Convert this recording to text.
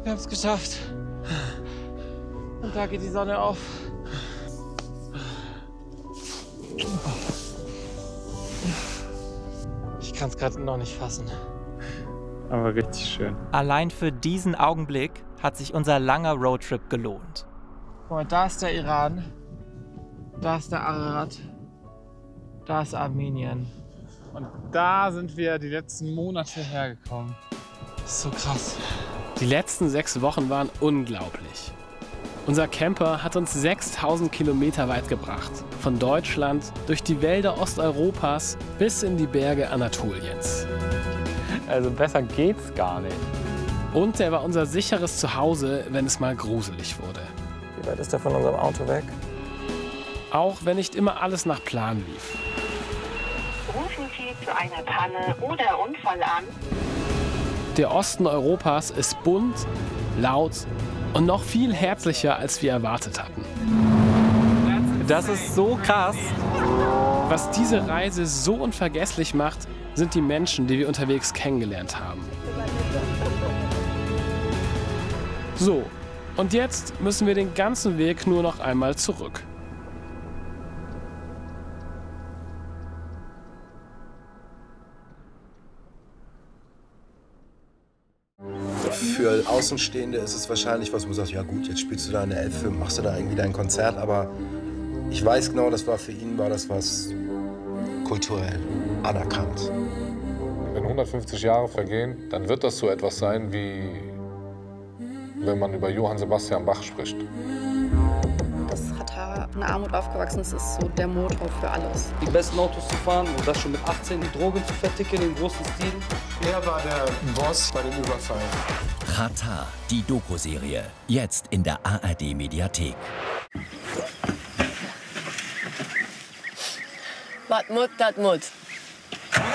Wir haben es geschafft. Und da geht die Sonne auf. Ich kann es gerade noch nicht fassen. Aber richtig schön. Allein für diesen Augenblick hat sich unser langer Roadtrip gelohnt. Guck mal, da ist der Iran, da ist der Ararat, da ist Armenien. Und da sind wir die letzten Monate hergekommen. Das ist so krass. Die letzten 6 Wochen waren unglaublich. Unser Camper hat uns 6000 Kilometer weit gebracht. Von Deutschland durch die Wälder Osteuropas bis in die Berge Anatoliens. Also besser geht's gar nicht. Und er war unser sicheres Zuhause, wenn es mal gruselig wurde. Wie weit ist der von unserem Auto weg? Auch wenn nicht immer alles nach Plan lief. Rufen Sie zu einer Panne oder Unfall an. Der Osten Europas ist bunt, laut und noch viel herzlicher, als wir erwartet hatten. Das ist so krass. Was diese Reise so unvergesslich macht, sind die Menschen, die wir unterwegs kennengelernt haben. So, und jetzt müssen wir den ganzen Weg nur noch einmal zurück. Für Außenstehende ist es wahrscheinlich was, wo man sagt, ja gut, jetzt spielst du da eine Elfe, machst du da irgendwie dein Konzert, aber ich weiß genau, das war für ihn, war das was kulturell anerkannt. Wenn 150 Jahre vergehen, dann wird das so etwas sein, wie wenn man über Johann Sebastian Bach spricht. Das hat in Armut aufgewachsen, das ist so der Motor für alles. Die besten Autos zu fahren und das schon mit 18, die Drogen zu verticken im großen Stil. Er war der Boss bei dem Überfall. Xatar, die Doku-Serie, jetzt in der ARD-Mediathek. Was Mut, das Mut.